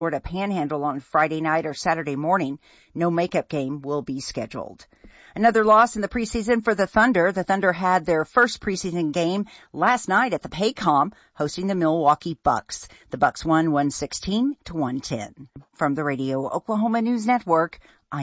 Florida Panhandle on Friday night or Saturday morning. No makeup game will be scheduled. Another loss in the preseason for the Thunder. The Thunder had their first preseason game last night at the Paycom, hosting the Milwaukee Bucks. The Bucks won 116-110. From the Radio Oklahoma News Network,